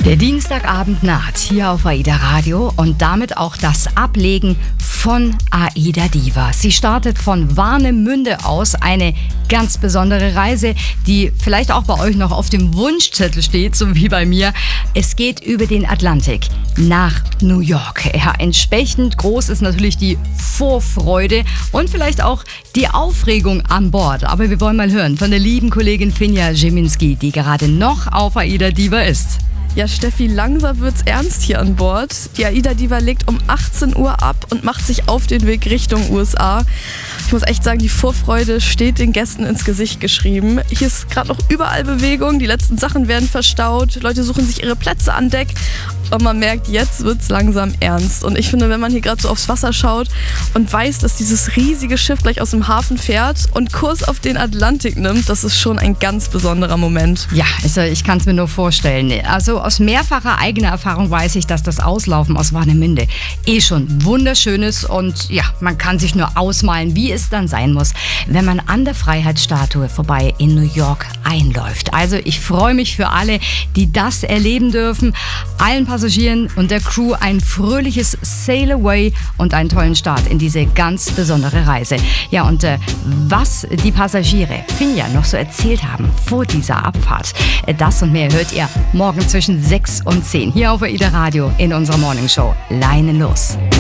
Der Dienstagabend naht hier auf AIDA Radio und damit auch das Ablegen von AIDA Diva. Sie startet von Warnemünde aus, eine ganz besondere Reise, die vielleicht auch bei euch noch auf dem Wunschzettel steht, so wie bei mir. Es geht über den Atlantik nach New York. Ja, entsprechend groß ist natürlich die Vorfreude und vielleicht auch die Aufregung an Bord. Aber wir wollen mal hören von der lieben Kollegin Finja Szyminski, die gerade noch auf AIDA Diva ist. Ja, Steffi, langsam wird's ernst hier an Bord. Die AIDA Diva legt um 18 Uhr ab und macht sich auf den Weg Richtung USA. Ich muss echt sagen, die Vorfreude steht den Gästen ins Gesicht geschrieben. Hier ist gerade noch überall Bewegung, die letzten Sachen werden verstaut, Leute suchen sich ihre Plätze an Deck. Und man merkt, jetzt wird's langsam ernst. Und ich finde, wenn man hier gerade so aufs Wasser schaut und weiß, dass dieses riesige Schiff gleich aus dem Hafen fährt und Kurs auf den Atlantik nimmt, das ist schon ein ganz besonderer Moment. Ja, also ich kann es mir nur vorstellen. Also aus mehrfacher eigener Erfahrung weiß ich, dass das Auslaufen aus Warnemünde schon wunderschön ist. Und ja, man kann sich nur ausmalen, wie es dann sein muss, wenn man an der Freiheitsstatue vorbei in New York einläuft. Also ich freue mich für alle, die das erleben dürfen. Allen Passagieren und der Crew ein fröhliches Sail Away und einen tollen Start in diese ganz besondere Reise. Ja, und was die Passagiere Finja noch so erzählt haben vor dieser Abfahrt, das und mehr hört ihr morgen zwischen 6 und 10 hier auf AIDA Radio in unserer Morning Show. Leine los.